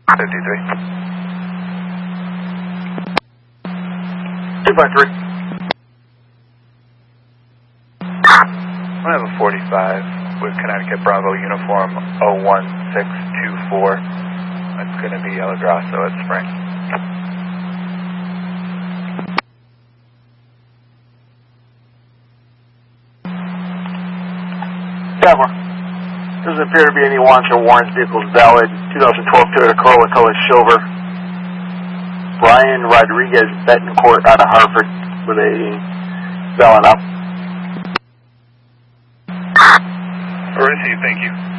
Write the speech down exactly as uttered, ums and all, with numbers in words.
fifty-three. two five three. I have a forty-five with Connecticut Bravo uniform oh one six two four. It's going to be El Grasso at Spring. Tower. Doesn't appear to be any wants or warrants. Vehicles valid. twenty twelve Toyota Corolla, color silver. Brian Rodriguez Betancourt out of Hartford with a valid up. Received, thank you.